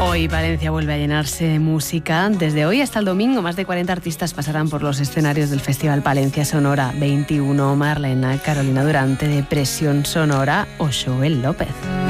Hoy Palencia vuelve a llenarse de música. Desde hoy hasta el domingo, más de 40 artistas pasarán por los escenarios del Festival Palencia Sonora 21. Marlena, Carolina Durante, Depresión Sonora o Joel López.